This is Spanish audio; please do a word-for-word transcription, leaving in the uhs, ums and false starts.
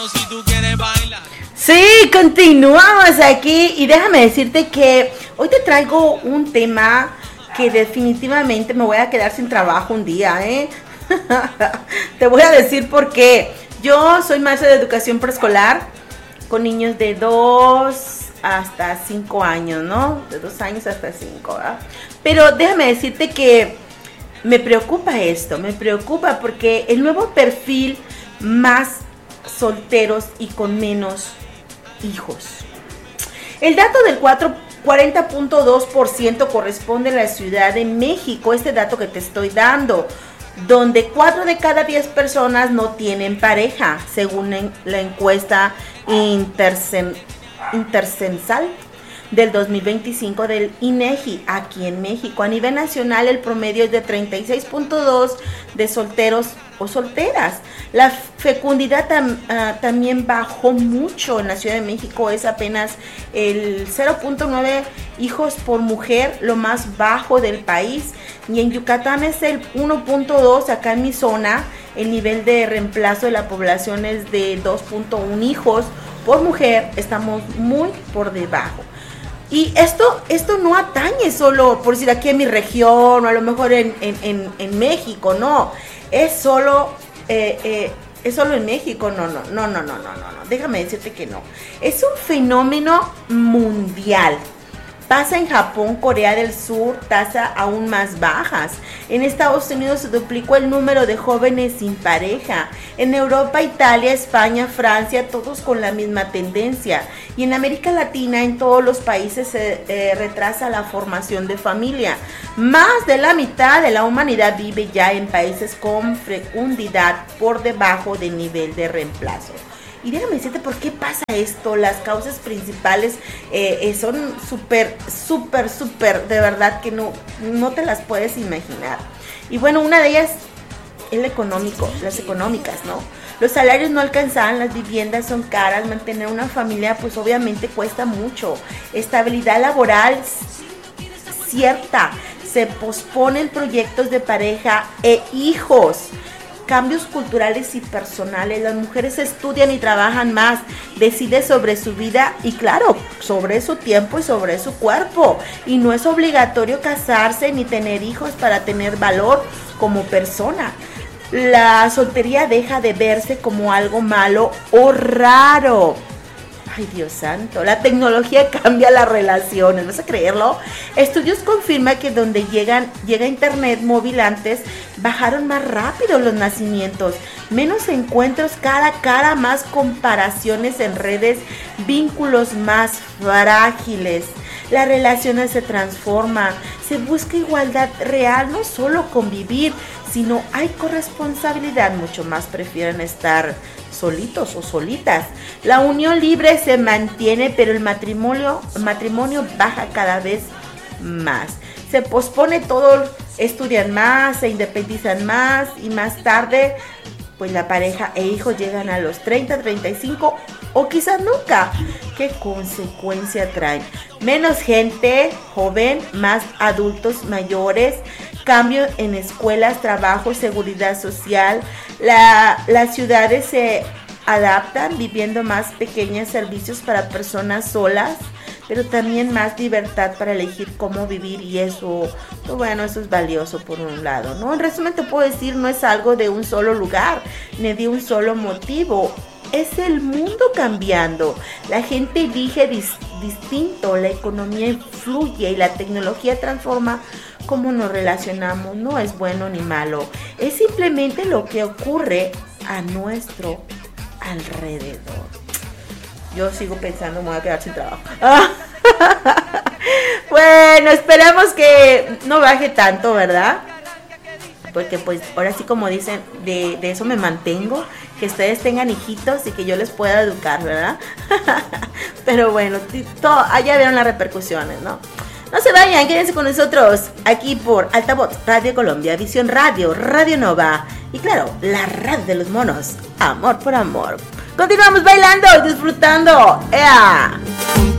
Si tú quieres bailar. Sí, continuamos aquí y déjame decirte que hoy te traigo un tema que definitivamente me voy a quedar sin trabajo un día, ¿eh? Te voy a decir por qué. Yo soy maestra de educación preescolar con niños de dos hasta cinco años, ¿no? De dos años hasta cinco, ¿verdad? Pero déjame decirte que me preocupa esto, me preocupa porque el nuevo perfil más solteros y con menos hijos. El dato del cuarenta punto dos por ciento corresponde a la Ciudad de México, este dato que te estoy dando, donde cuatro de cada diez personas no tienen pareja, según la encuesta intercen, intercensal del dos mil veinticinco del INEGI aquí en México. A nivel nacional el promedio es de treinta y seis punto dos de solteros o solteras. La fecundidad tam, uh, también bajó mucho en la Ciudad de México, es apenas el cero punto nueve hijos por mujer, lo más bajo del país, y en Yucatán es el uno punto dos. Acá en mi zona el nivel de reemplazo de la población es de dos punto uno hijos por mujer, estamos muy por debajo. Y esto, esto no atañe solo, por decir, aquí en mi región o a lo mejor en, en, en, en México, no. Es solo, eh, eh, es solo en México, no, no, no, no, no, no, no, no. Déjame decirte que no. Es un fenómeno mundial. Pasa en Japón, Corea del Sur, tasa aún más bajas. En Estados Unidos se duplicó el número de jóvenes sin pareja. En Europa, Italia, España, Francia, todos con la misma tendencia. Y en América Latina, en todos los países se eh, retrasa la formación de familia. Más de la mitad de la humanidad vive ya en países con fecundidad por debajo del nivel de reemplazo. Y déjame decirte por qué pasa esto. Las causas principales eh, eh, son súper, súper, súper, de verdad que no, no te las puedes imaginar. Y bueno, una de ellas es lo económico, las económicas, ¿no? Los salarios no alcanzan, las viviendas son caras, mantener una familia pues obviamente cuesta mucho. Estabilidad laboral cierta, se posponen proyectos de pareja e hijos. Cambios culturales y personales, las mujeres estudian y trabajan más, deciden sobre su vida y claro, sobre su tiempo y sobre su cuerpo. Y no es obligatorio casarse ni tener hijos para tener valor como persona. La soltería deja de verse como algo malo o raro. Ay, Dios santo, la tecnología cambia las relaciones, ¿vas a creerlo? Estudios confirman que donde llegan, llega internet móvil antes, bajaron más rápido los nacimientos, menos encuentros cara a cara, más comparaciones en redes, vínculos más frágiles. Las relaciones se transforman, se busca igualdad real, no solo convivir, sino hay corresponsabilidad, mucho más prefieren estar solitos o solitas. La unión libre se mantiene, pero el matrimonio, el matrimonio baja cada vez más. Se pospone todo, estudian más, se independizan más y más tarde, pues la pareja e hijos llegan a los treinta, treinta y cinco o quizás nunca. ¿Qué consecuencia traen? Menos gente joven, más adultos mayores, cambio en escuelas, trabajo, seguridad social. La, las ciudades se adaptan, viviendo más pequeños servicios para personas solas, pero también más libertad para elegir cómo vivir y eso, bueno, eso es valioso por un lado, ¿no? En resumen te puedo decir, no es algo de un solo lugar, ni de un solo motivo. Es el mundo cambiando, la gente elige dis- distinto, la economía influye y la tecnología transforma cómo nos relacionamos. No es bueno ni malo, es simplemente lo que ocurre a nuestro alrededor. Yo sigo pensando, me voy a quedar sin trabajo. Bueno, esperamos que no baje tanto, ¿verdad? Porque pues ahora sí, como dicen, de, de eso me mantengo, que ustedes tengan hijitos y que yo les pueda educar, ¿verdad? Pero bueno, todo, allá vieron las repercusiones, ¿no? No se vayan, quédense con nosotros aquí por Altavoz Radio Colombia, Visión Radio, Radio Nova y claro, la radio de los monos, amor por amor. Continuamos bailando y disfrutando. ¡Ea!